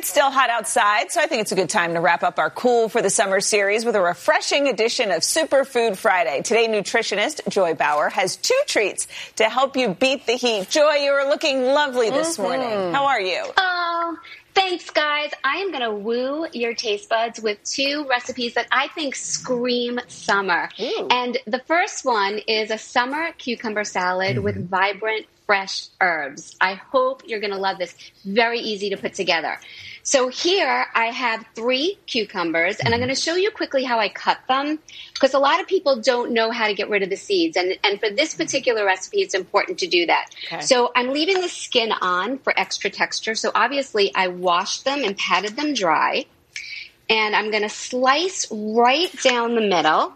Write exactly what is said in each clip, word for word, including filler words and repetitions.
It's still hot outside, so I think it's a good time to wrap up our Cool for the Summer series with a refreshing edition of Superfood Friday. Today, nutritionist Joy Bauer has two treats to help you beat the heat. Joy, you are looking lovely this mm-hmm. morning. How are you? Oh, thanks, guys. I am going to woo your taste buds with two recipes that I think scream summer. Ooh. And the first one is a summer cucumber salad mm-hmm. with vibrant fresh herbs. I hope you're going to love this. Very easy to put together. So here I have three cucumbers, and I'm going to show you quickly how I cut them, because a lot of people don't know how to get rid of the seeds. And, and for this particular recipe, it's important to do that. Okay. So I'm leaving the skin on for extra texture. So obviously I washed them and patted them dry. And I'm going to slice right down the middle,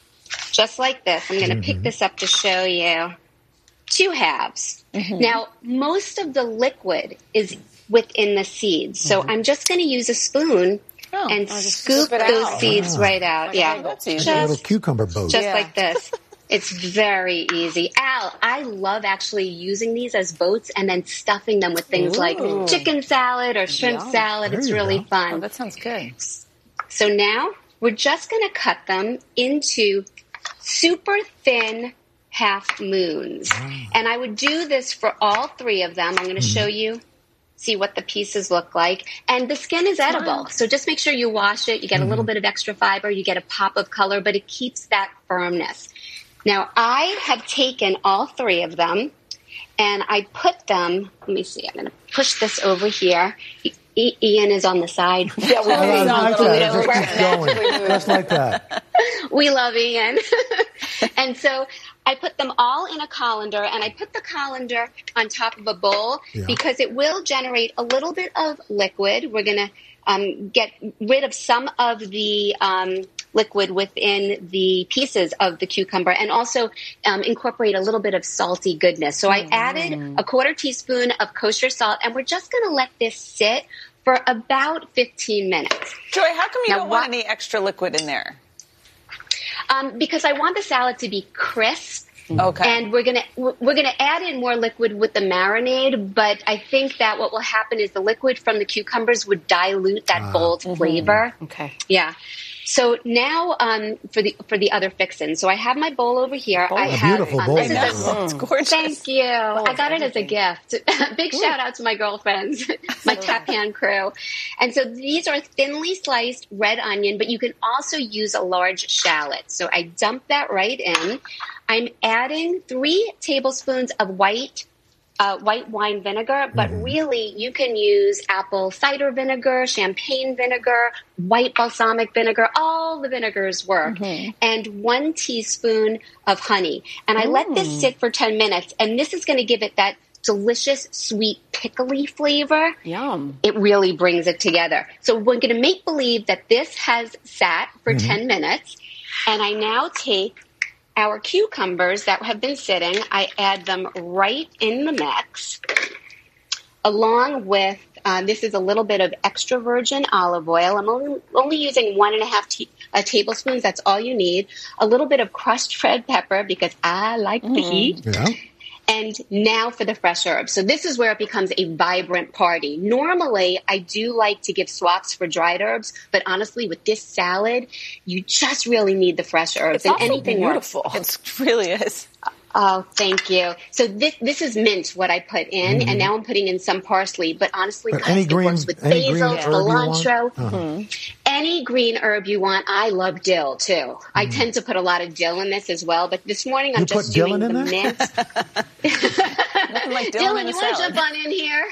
just like this. I'm going to mm-hmm. pick this up to show you. Two halves. Mm-hmm. Now, most of the liquid is within the seeds. So mm-hmm. I'm just going to use a spoon oh, and scoop those out. seeds oh. right out. Okay, yeah. That's easy. Just, a little cucumber boat. Just yeah. like this. It's very easy. Al, I love actually using these as boats and then stuffing them with things Ooh. like chicken salad or shrimp Yum. salad. There it's really go. fun. Oh, that sounds good. So now we're just going to cut them into super thin half moons. Wow. And I would do this for all three of them. I'm going to show you, see what the pieces look like. And the skin is edible. So just make sure you wash it. You get mm-hmm. a little bit of extra fiber. You get a pop of color, but it keeps that firmness. Now, I have taken all three of them and I put them, let me see, I'm going to push this over here. I- Ian is on the side. Yeah, we love like that. Just keep going. Just like that. We love Ian. And so I put them all in a colander, and I put the colander on top of a bowl yeah. because it will generate a little bit of liquid. We're going to um, get rid of some of the um, liquid within the pieces of the cucumber and also um, incorporate a little bit of salty goodness. So I added a quarter teaspoon of kosher salt, and we're just going to let this sit for about fifteen minutes. Joy, how come you now, don't want any extra liquid in there? Um, because I want the salad to be crisp. Okay. And we're gonna we're gonna add in more liquid with the marinade, but I think that what will happen is the liquid from the cucumbers would dilute that uh, bold mm-hmm. flavor. Okay. Yeah. So now um, for the for the other fixins. So I have my bowl over here. Oh, I a have, beautiful um, bowl. This Yeah. is a, it's gorgeous. Thank you. Oh, I got it as a gift. Big Ooh. shout out to my girlfriends, my Tap Hand crew. And so these are thinly sliced red onion, but you can also use a large shallot. So I dump that right in. I'm adding three tablespoons of white Uh, white wine vinegar, but mm-hmm. really you can use apple cider vinegar, champagne vinegar, white balsamic vinegar, all the vinegars work, mm-hmm. and one teaspoon of honey. And I mm. let this sit for ten minutes, and this is going to give it that delicious, sweet, pickly flavor. Yum. It really brings it together. So we're going to make believe that this has sat for mm-hmm. ten minutes, and I now take our cucumbers that have been sitting, I add them right in the mix, along with, uh, this is a little bit of extra virgin olive oil. I'm only, only using one and a half t- uh, tablespoons. That's all you need. A little bit of crushed red pepper because I like mm. the heat. Yeah. And now for the fresh herbs. So this is where it becomes a vibrant party. Normally, I do like to give swaps for dried herbs, but honestly, with this salad, you just really need the fresh herbs. It's and also anything beautiful. Works. It really is. Oh, thank you. So this this is mint, what I put in, mm-hmm. and now I'm putting in some parsley. But honestly, but any green, works with any basil, green cilantro, uh-huh. mm-hmm. any green herb you want. I love dill too. Mm-hmm. I tend to put a lot of dill in this as well. But this morning I'm you just put doing Dylan the in mint. Like Dylan, you want to jump on in here?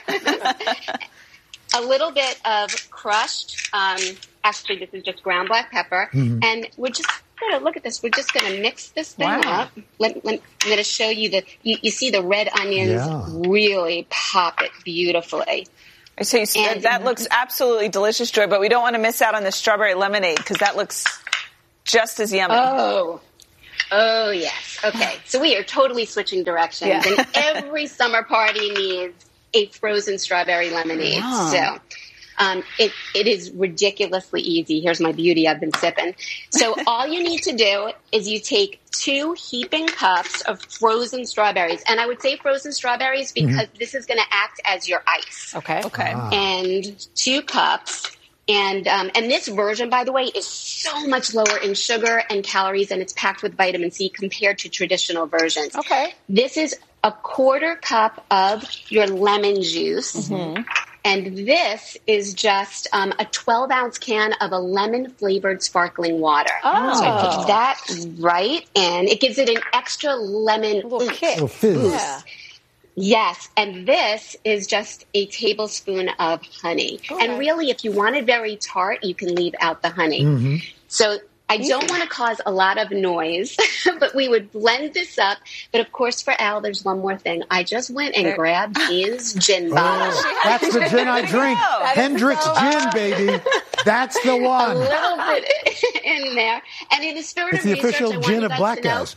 A little bit of crushed. Um, actually, this is just ground black pepper, mm-hmm. and we're just. Look at this. We're just going to mix this thing wow. up. Let, let, I'm going to show you the. You, you see the red onions yeah. really pop it beautifully. So you, and, that looks absolutely delicious, Joy. But we don't want to miss out on the strawberry lemonade because that looks just as yummy. Oh, oh yes. Okay, so we are totally switching directions, yeah. and every summer party needs a frozen strawberry lemonade. Wow. So. Um, it, it is ridiculously easy. Here's my beauty I've been sipping. So all you need to do is you take two heaping cups of frozen strawberries. And I would say frozen strawberries because mm-hmm. this is going to act as your ice. Okay. Okay. Ah. And two cups. And um, and this version, by the way, is so much lower in sugar and calories, and it's packed with vitamin C compared to traditional versions. Okay. This is a quarter cup of your lemon juice. Mm-hmm. And this is just um, a twelve-ounce can of a lemon-flavored sparkling water. Oh. So I put that right in. It gives it an extra lemon a little kick. A fizz. Yeah. Yes, and this is just a tablespoon of honey. Okay. And really, if you want it very tart, you can leave out the honey. Mm-hmm. So I don't want to cause a lot of noise, but we would blend this up. But of course, for Al, there's one more thing. I just went and grabbed his gin bottle. Oh, that's the gin I drink. Hendrick's gin, baby. That's the one. A little bit in there. And in the spirit it's of the research, official I want gin you of guys black to know, guys.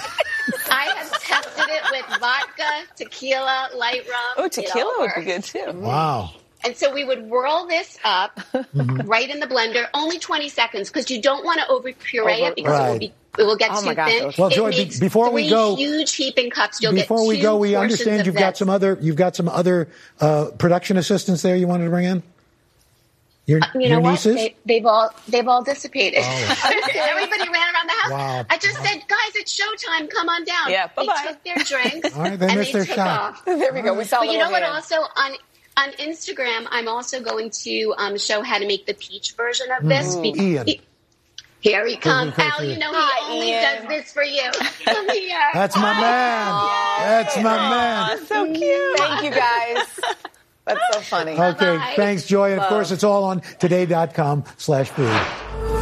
I have tested it with vodka, tequila, light rum. Oh, tequila would be good too. Wow. And so we would whirl this up mm-hmm. right in the blender, only twenty seconds, because you don't want to over puree over, it because right. it will be it will get oh too my God, thin. Well, Joy, it be, before we go, huge heaping cups. You'll before get we two go, we understand you've this. got some other you've got some other uh, production assistants there you wanted to bring in. Your, uh, you your know what? nieces? They, they've all they've all dissipated. Oh. Everybody ran around the house. Wow. I just said, guys, it's showtime. Come on down. Yeah, bye-bye. They took their drinks all right, they and missed they their took shot. off. There we go. We saw. But you know what? hand. Also on on Instagram, I'm also going to um, show how to make the peach version of this. Mm. Because Ian. he, here he comes. Al, you know he Hi, only Ian. does this for you. Come here. That's my man. Aww. That's my Aww, man. so cute. Thank you, guys. That's so funny. Okay, Bye-bye. thanks, Joy. And of Love. course, it's all on today dot com slash food.